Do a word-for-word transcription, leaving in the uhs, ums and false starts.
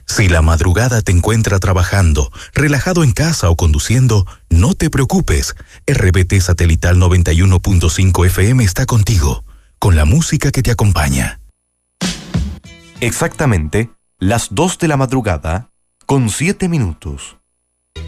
Si la madrugada te encuentra trabajando, relajado en casa o conduciendo, no te preocupes. R B T Satelital noventa y uno punto cinco F M está contigo, con la música que te acompaña. Exactamente las dos de la madrugada, con siete minutos.